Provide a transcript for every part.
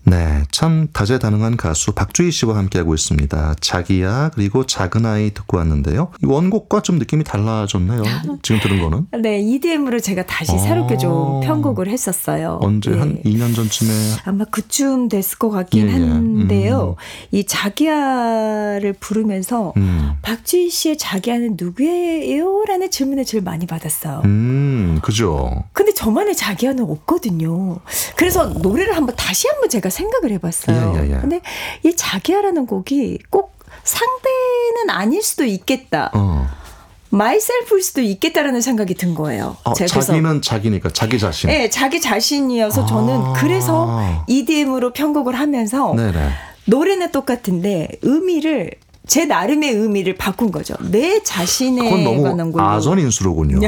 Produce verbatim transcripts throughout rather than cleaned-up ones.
네, 참 다재다능한 가수 박주희 씨와 함께하고 있습니다. 자기야 그리고 작은 아이 듣고 왔는데요. 이 원곡과 좀 느낌이 달라졌네요. 지금 들은 거는. 네, 이디엠으로 제가 다시 새롭게 좀 편곡을 했었어요. 언제? 예. 한 이 년 전쯤에? 아마 그쯤 됐을 것 같긴 예, 예. 한데요. 음. 이 자기야를 부르면서 음. 박주희 씨의 자기야는 누구예요? 라는 질문을 제일 많이 받았어요. 음, 그죠. 근데 저만의 자기야는 없거든요. 그래서 노래를 한번 다시 한번 제가 생각을 해봤어요. 예, 예, 예. 근데 이 자기야라는 곡이 꼭 상대는 아닐 수도 있겠다. 어. 마이셀프일 수도 있겠다라는 생각이 든 거예요. 어, 제가 자기는 자기니까 자기 자신. 네, 자기 자신이어서 아. 저는 그래서 이디엠으로 편곡을 하면서 네네. 노래는 똑같은데 의미를 제 나름의 의미를 바꾼 거죠. 내 자신에 그건 너무 관한 걸로. 아전인수로군요.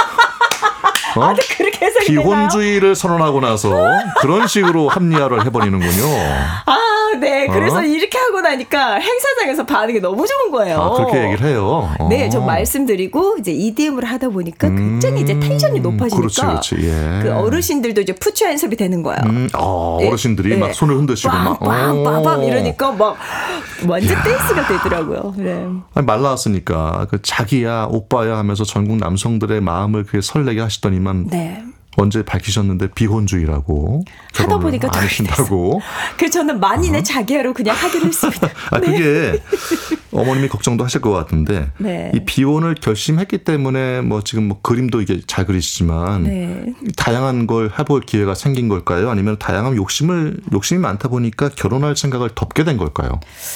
어? 아, 그렇게 해석이 비혼주의를 선언하고 나서 그런 식으로 합리화를 해버리는군요. 아, 네. 그래서 어? 이렇게 하고 나니까 행사장에서 반응이 너무 좋은 거예요. 아, 그렇게 얘기를 해요. 어. 네, 좀 말씀드리고 이제 이디엠을 하다 보니까 굉장히 음, 이제 텐션이 높아지니까 그렇지, 그렇지. 예. 그 어르신들도 이제 푸추 연습이 되는 거예요. 음, 어, 네, 어르신들이 네. 막 손을 흔드시고 막 빵빵빵빵 이러니까 막 완전 야. 댄스가 되더라고요. 네. 아니, 말 나왔으니까 그 자기야 오빠야 하면서 전국 남성들의 마음을 그게 설레게 하시더니만 네. 언제 밝히셨는데 비혼주의라고 하다 보니까 안 하신다고. 그래서 저는 만인의 어? 자기야로 그냥 하기로 했습니다. 아, 네. 그게 어머님이 걱정도 하실 것 같은데 네. 이 비혼을 결심했기 때문에 뭐 지금 뭐 그림도 이게 잘 그리시지만 네. 다양한 걸 해볼 기회가 생긴 걸까요? 아니면 다양한 욕심을 욕심이 많다 보니까 결혼할 생각을 덮게 된 걸까요?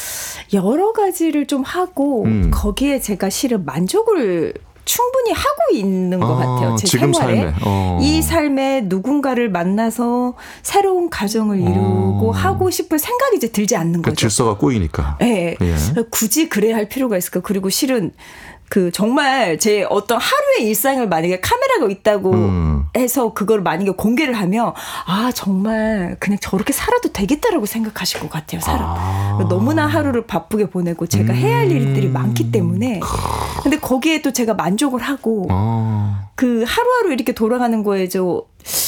여러 가지를 좀 하고 음. 거기에 제가 실은 만족을 충분히 하고 있는 것 아, 같아요. 제 지금 생활에. 삶에. 어. 이 삶에 누군가를 만나서 새로운 가정을 이루고 어. 하고 싶을 생각이 이제 들지 않는 그러니까 거죠. 질서가 꼬이니까. 네. 예. 굳이 그래야 할 필요가 있을까? 그리고 실은 그 정말 제 어떤 하루의 일상을 만약에 카메라가 있다고 음. 해서 그걸 만약에 공개를 하면 아 정말 그냥 저렇게 살아도 되겠다라고 생각하실 것 같아요. 사람. 아. 너무나 하루를 바쁘게 보내고 제가 음. 해야 할 일들이 많기 때문에 근데 거기에 또 제가 만족을 하고 아. 그 하루하루 이렇게 돌아가는 거에 저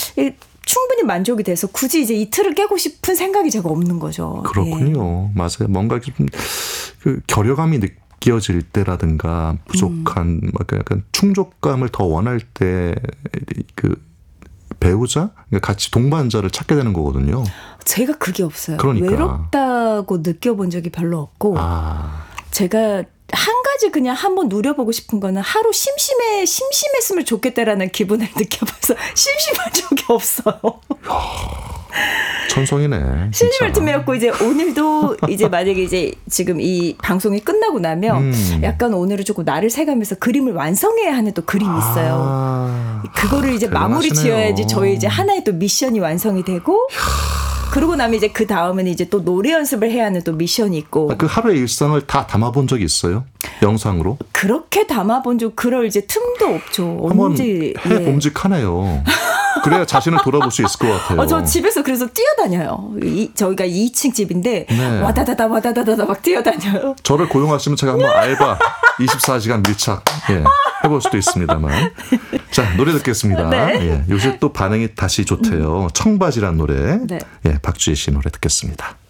충분히 만족이 돼서 굳이 이제 이틀을 깨고 싶은 생각이 제가 없는 거죠. 그렇군요. 예. 맞아요. 뭔가 좀 그 결여감이 느껴질 때라든가 부족한 음. 약간 충족감을 더 원할 때 그 배우자, 그러니까 같이 동반자를 찾게 되는 거거든요. 제가 그게 없어요. 그러니까. 외롭다고 느껴본 적이 별로 없고 아. 제가 한 가지 그냥 한번 누려보고 싶은 거는 하루 심심해 심심했으면 좋겠다라는 기분을 느껴봐서 심심한 적이 없어요. 천성이네. 심심할 틈이었고 이제 오늘도 이제 만약에 이제 지금 이 방송이 끝나고 나면 음. 약간 오늘은 조금 나를 새가면서 그림을 완성해야 하는 또 그림이 있어요. 아. 그거를 이제 마무리 지어야지 저희 이제 하나의 또 미션이 완성이 되고 그러고 나면 이제 그 다음에는 이제 또 노래 연습을 해야 하는 또 미션이 있고. 그 하루의 일상을 다 담아본 적이 있어요? 영상으로? 그렇게 담아본 적 그럴 이제 틈도 없죠. 한번 언제 해 봄직하네요. 그래야 자신을 돌아볼 수 있을 것 같아요. 어, 저 집에서 그래서 뛰어다녀요. 이, 저희가 이 층 집인데 네. 와다다다 와다다다 막 뛰어다녀요. 저를 고용하시면 제가 한번 알바 이십사 시간 밀착 예, 해볼 수도 있습니다만. 자, 노래 듣겠습니다. 네. 예, 요새 또 반응이 다시 좋대요. 청바지란 노래. 네. 예, 박주희 씨 노래 듣겠습니다.